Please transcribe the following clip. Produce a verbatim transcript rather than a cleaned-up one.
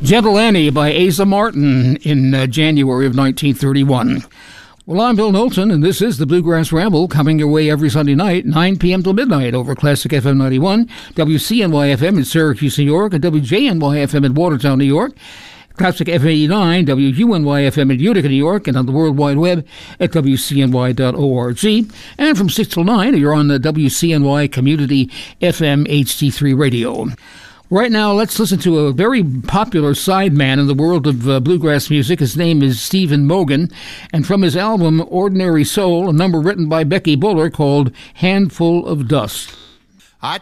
Gentle Annie by Asa Martin in uh, January of nineteen thirty-one. Well, I'm Bill Knowlton, and this is the Bluegrass Ramble, coming your way every Sunday night, nine p.m. till midnight, over Classic F M ninety-one, W C N Y F M in Syracuse, New York, and W J N Y F M in Watertown, New York, Classic F M eighty-nine, W U N Y F M in Utica, New York, and on the World Wide Web at W C N Y dot org. And from six till nine, you're on the W C N Y Community F M H D three radio. Right now, let's listen to a very popular sideman in the world of uh, bluegrass music. His name is Stephen Mogan, and from his album Ordinary Soul, a number written by Becky Buller called Handful of Dust.